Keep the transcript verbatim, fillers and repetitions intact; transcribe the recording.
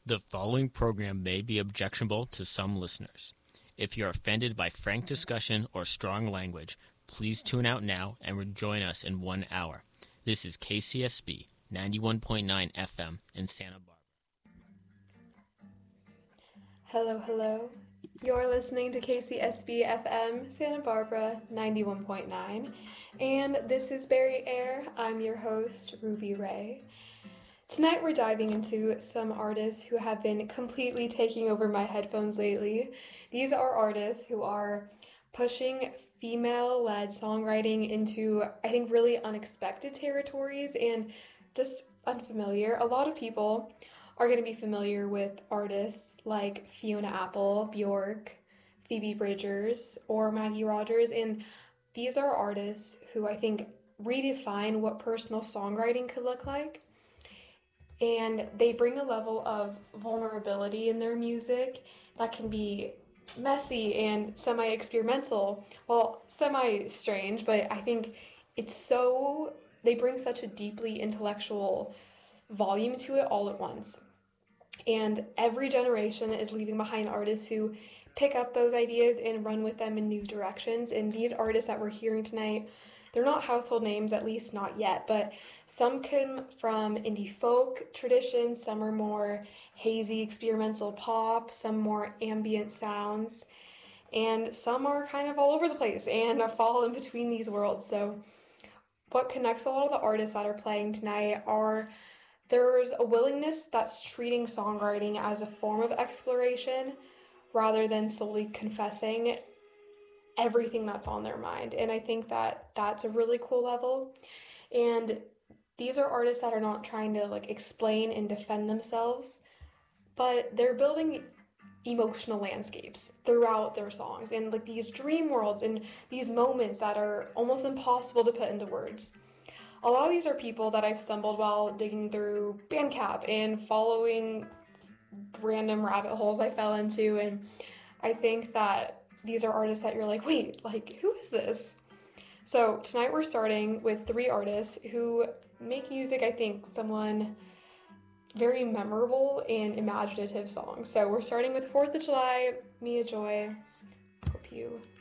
The following program may be objectionable to some listeners. If you're offended by frank discussion or strong language, please tune out now and rejoin us in one hour. This is K C S B ninety-one point nine F M in Santa Barbara. Hello, hello. You're listening to K C S B F M Santa Barbara ninety-one point nine, and this is Barry Air. I'm your host, Ruby Ray. Tonight we're diving into some artists who have been completely taking over my headphones lately. These are artists who are pushing female-led songwriting into, I think, really unexpected territories and just unfamiliar. A lot of people are going to be familiar with artists like Fiona Apple, Bjork, Phoebe Bridgers, or Maggie Rogers, and these are artists who I think redefine what personal songwriting could look like. And they bring a level of vulnerability in their music that can be messy and semi-experimental. Well, semi-strange, but I think it's so, they bring such a deeply intellectual volume to it all at once. And every generation is leaving behind artists who pick up those ideas and run with them in new directions. And these artists that we're hearing tonight, they're not household names, at least not yet, but some come from indie folk traditions, some are more hazy experimental pop, some more ambient sounds, and some are kind of all over the place and fall in between these worlds. So what connects a lot of the artists that are playing tonight are there's a willingness that's treating songwriting as a form of exploration rather than solely confessing everything that's on their mind. And I think that that's a really cool level. And these are artists that are not trying to like explain and defend themselves, but they're building emotional landscapes throughout their songs and like these dream worlds and these moments that are almost impossible to put into words. A lot of these are people that I've stumbled while digging through Bandcamp and following random rabbit holes I fell into, and I think that these are artists that you're like, wait, like, who is this? So tonight we're starting with three artists who make music, I think, someone very memorable and imaginative songs. So we're starting with fourth of July, Mia Joy. Hope you